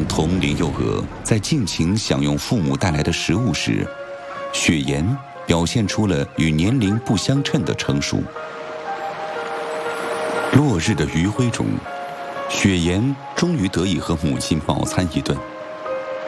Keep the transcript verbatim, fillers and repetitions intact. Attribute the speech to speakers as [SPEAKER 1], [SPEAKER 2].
[SPEAKER 1] 同龄幼鹅在尽情享用父母带来的食物时，雪岩表现出了与年龄不相称的成熟。落日的余晖中，雪岩终于得以和母亲饱餐一顿。